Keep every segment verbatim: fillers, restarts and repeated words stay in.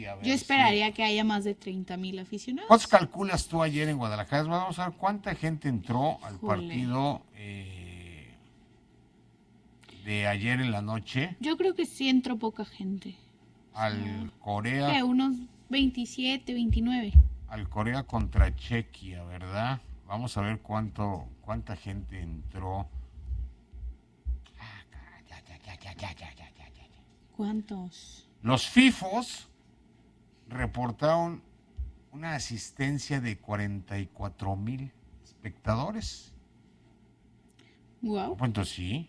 A ver Yo esperaría si... que haya más de treinta mil aficionados. ¿Cuántos calculas tú ayer en Guadalajara? Vamos a ver cuánta gente entró al Jole. partido eh, de ayer en la noche. Yo creo que sí entró poca gente. Al O sea, Corea. ¿qué? Unos veintisiete, veintinueve. Al Corea contra Chequia, ¿verdad? Vamos a ver cuánto, cuánta gente entró. ¿Cuántos? Los FIFOs reportaron una asistencia de cuarenta y cuatro mil espectadores. Wow. Pues entonces sí.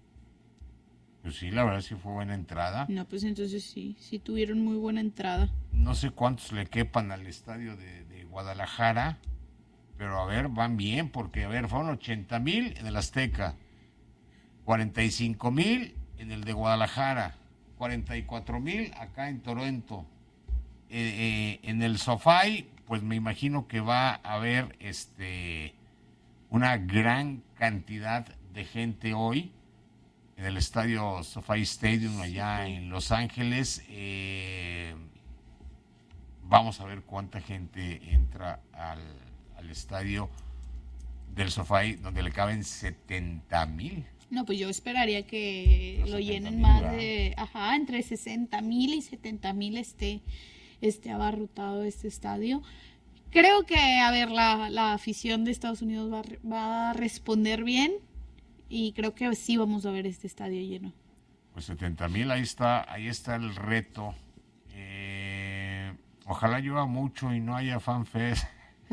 Pues sí, la verdad sí fue buena entrada. No, pues entonces sí, sí tuvieron muy buena entrada. No sé cuántos le quepan al estadio de, de Guadalajara, pero a ver, van bien, porque a ver, fueron ochenta mil en el Azteca, cuarenta y cinco mil en el de Guadalajara, cuarenta y cuatro mil acá en Toronto. Eh, eh, en el SoFi, pues me imagino que va a haber este una gran cantidad de gente hoy en el estadio SoFi Stadium allá en Los Ángeles. Eh, vamos a ver cuánta gente entra al, al estadio del SoFi, donde le caben setenta mil. No, pues yo esperaría que Los lo llenen setenta mil, más ¿verdad? de, ajá, entre sesenta mil y setenta mil esté, esté abarrotado este estadio. Creo que, a ver, la, la afición de Estados Unidos va, a re- va a responder bien y creo que sí vamos a ver este estadio lleno. Pues setenta mil, ahí está, ahí está el reto. Eh, ojalá llueva mucho y no haya fanfest.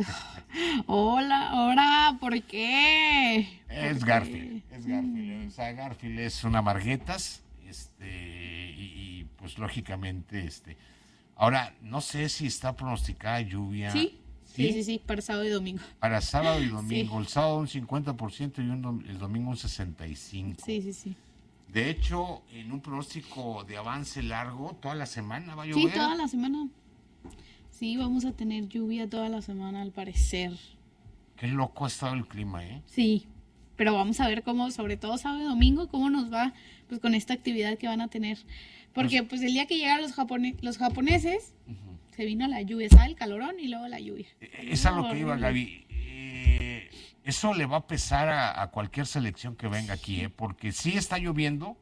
Hola, ahora, ¿por qué? Es ¿Por Garfield, qué? es Garfield. O sea, Garfield es una Marguetas, este, y, y, pues lógicamente, este. Ahora, no sé si está pronosticada lluvia. Sí, sí, sí, sí, para sábado y domingo. Para sábado y domingo. Sí. El sábado un cincuenta por ciento y un dom- el domingo un sesenta y cinco por ciento. Sí, sí, sí. De hecho, en un pronóstico de avance largo, toda la semana va a Sí, llover. toda la semana. Sí, vamos a tener lluvia toda la semana al parecer. Qué loco ha estado el clima, ¿eh? Sí, pero vamos a ver cómo, sobre todo sábado y domingo, cómo nos va pues con esta actividad que van a tener. Porque pues el día que llegaron los, japone- los japoneses, Uh-huh. se vino la lluvia, ¿sabes? El calorón y luego la lluvia. Es a lo que iba, Horrible. Gaby. Eh, eso le va a pesar a, a cualquier selección que venga aquí, ¿eh? Porque sí está lloviendo,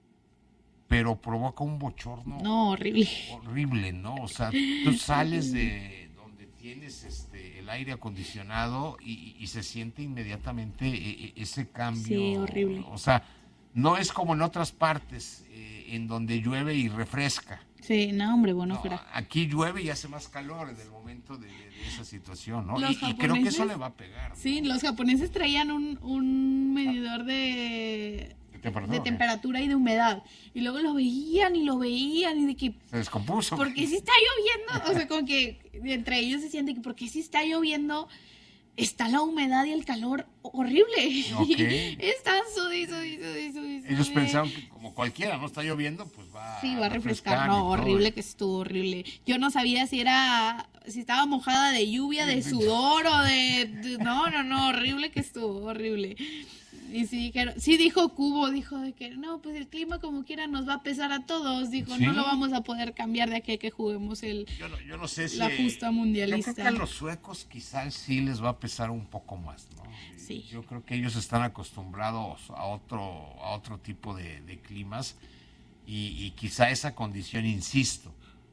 pero provoca un bochorno No, horrible. horrible, ¿no? O sea, tú sales de donde tienes este el aire acondicionado y, y se siente inmediatamente eh, ese cambio. Sí, horrible. O sea, no es como en otras partes eh, en donde llueve y refresca. Sí, no, hombre, bueno, No, fuera. aquí llueve y hace más calor en el momento de, de- de esa situación, ¿no? Los Y, y creo que eso japoneses- le va a pegar, ¿no? Sí, los japoneses traían un, un medidor de, ¿De temperatura? de o qué? temperatura y de humedad. Y luego lo veían y lo veían y de que, Se descompuso. ¿por qué si está lloviendo? O sea, como que entre ellos se siente que, ¿por qué si está lloviendo? Está la humedad y el calor horrible. Ok. Está sudi, sudi, sudi, sudi, Ellos sudi. pensaron que como cualquiera no está lloviendo, pues va, Sí, va a refrescar. y No, todo. horrible que estuvo, horrible. Yo no sabía si era, si estaba mojada de lluvia, de sudor o de... de- no, no, no, horrible que estuvo, horrible. Y sí, dijeron, sí dijo Cubo, dijo de que no, pues el clima como quiera nos va a pesar a todos. Dijo, Sí. no lo vamos a poder cambiar de aquí a que juguemos el... Yo no, yo no sé si... La justa mundialista. Yo creo que a los suecos quizás sí les va a pesar un poco más, ¿no? Sí. Yo creo que ellos están acostumbrados a otro, a otro tipo de, de climas y, y quizá esa condición, insisto,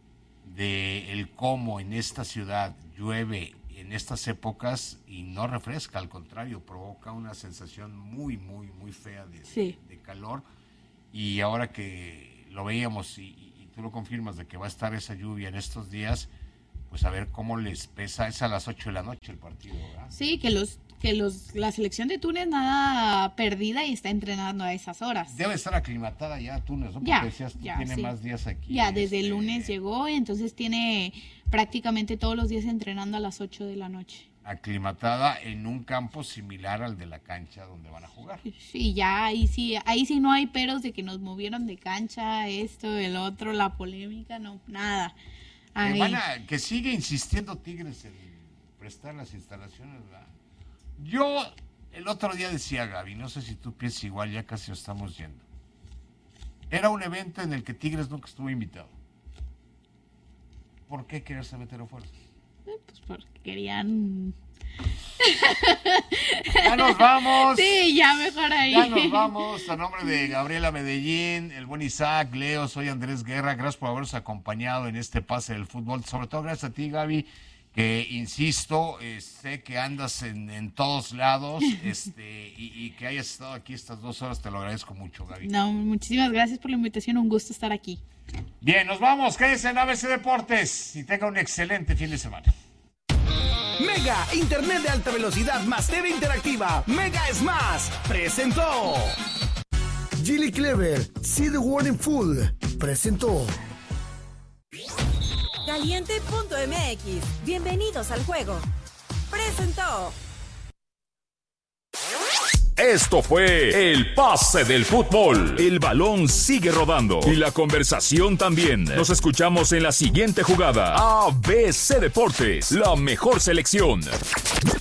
de el cómo en esta ciudad llueve en estas épocas y no refresca, al contrario, provoca una sensación muy, muy, muy fea de, Sí. de calor. Y ahora que lo veíamos y, y- y tú lo confirmas de que va a estar esa lluvia en estos días, pues a ver cómo les pesa. Es a las ocho de la noche el partido, ¿verdad? Sí, que los que los la selección de Túnez nada perdida y está entrenando a esas horas. Debe estar aclimatada ya Túnez, ¿no? Porque Ya, decías, tú ya, tiene sí. más días aquí. Ya, desde el este, lunes llegó y entonces tiene prácticamente todos los días entrenando a las ocho de la noche. Aclimatada en un campo similar al de la cancha donde van a jugar. Sí, ya, ahí sí, ahí sí no hay peros de que nos movieron de cancha, esto, el otro, la polémica, no, nada. Que, Ahí. van a- que sigue insistiendo Tigres en prestar las instalaciones, ¿verdad? Yo el otro día decía, Gaby, no sé si tú piensas igual, ya casi nos estamos yendo. Era un evento en el que Tigres nunca estuvo invitado. ¿por qué quererse meter a fuerza? Eh, pues porque querían... Ya nos vamos. Sí, ya mejor ahí. Ya nos vamos. A nombre de Gabriela Medellín, el buen Isaac, Leo, soy Andrés Guerra. Gracias por habernos acompañado en este pase del fútbol. Sobre todo gracias a ti, Gaby, que insisto, eh, sé que andas en, en todos lados este y, y que hayas estado aquí estas dos horas. Te lo agradezco mucho, Gaby. No, muchísimas gracias por la invitación. Un gusto estar aquí. Bien, nos vamos. Quédense en A B C Deportes y tenga un excelente fin de semana. Mega, internet de alta velocidad más T V interactiva. Mega es más. Presentó. Gilly Clever, See the World in Full. Presentó. Caliente punto M X. Bienvenidos al juego. Presentó. Esto fue el pase del fútbol. El balón sigue rodando y la conversación también. Nos escuchamos en la siguiente jugada. A B C Deportes, la mejor selección.